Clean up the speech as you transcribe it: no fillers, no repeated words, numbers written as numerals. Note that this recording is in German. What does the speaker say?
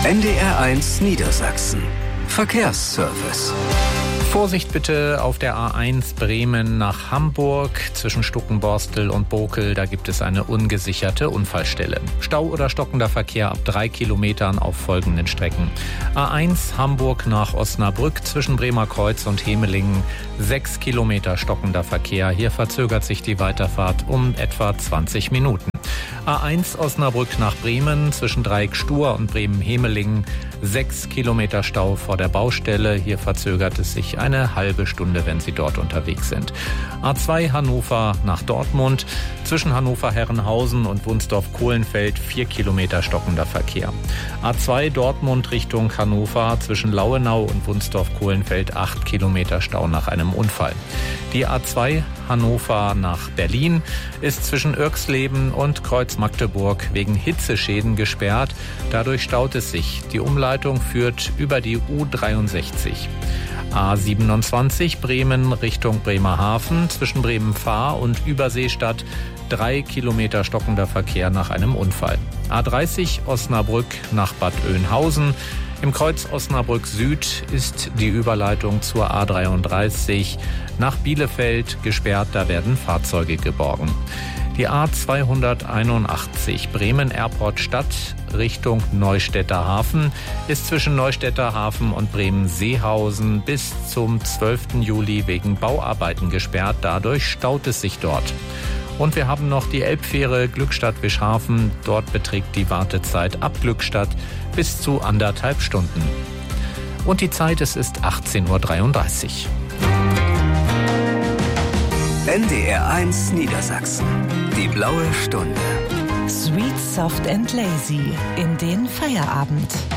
NDR1 Niedersachsen. Verkehrsservice. Vorsicht bitte auf der A1 Bremen nach Hamburg. Zwischen Stuckenborstel und Bokel, da gibt es eine ungesicherte Unfallstelle. Stau oder stockender Verkehr ab 3 Kilometern auf folgenden Strecken. A1 Hamburg nach Osnabrück zwischen Bremer Kreuz und Hemelingen. 6 Kilometer stockender Verkehr. Hier verzögert sich die Weiterfahrt um etwa 20 Minuten. A1 Osnabrück nach Bremen zwischen Dreieck-Stur und Bremen-Hemelingen. 6 Kilometer Stau vor der Baustelle. Hier verzögert es sich eine halbe Stunde, wenn Sie dort unterwegs sind. A2 Hannover nach Dortmund. Zwischen Hannover-Herrenhausen und Wunsdorf-Kohlenfeld 4 Kilometer stockender Verkehr. A2 Dortmund Richtung Hannover. Zwischen Lauenau und Wunsdorf-Kohlenfeld 8 Kilometer Stau nach einem Unfall. Die A2 Hannover nach Berlin ist zwischen Irxleben und Kreuz Magdeburg wegen Hitzeschäden gesperrt. Dadurch staut es sich. Die Umleitung führt über die U63. A27 Bremen Richtung Bremerhaven zwischen Bremen-Fahr und Überseestadt 3 Kilometer stockender Verkehr nach einem Unfall. A30 Osnabrück nach Bad Oeynhausen. Im Kreuz Osnabrück Süd ist die Überleitung zur A33 nach Bielefeld gesperrt, da werden Fahrzeuge geborgen. Die A281 Bremen Airport Stadt Richtung Neustädter Hafen ist zwischen Neustädter Hafen und Bremen-Seehausen bis zum 12. Juli wegen Bauarbeiten gesperrt. Dadurch staut es sich dort. Und wir haben noch die Elbfähre Glückstadt-Wischhafen. Dort beträgt die Wartezeit ab Glückstadt bis zu 1,5 Stunden. Und die Zeit, es ist 18:33 Uhr. NDR1 Niedersachsen. Die blaue Stunde. Sweet, soft and lazy in den Feierabend.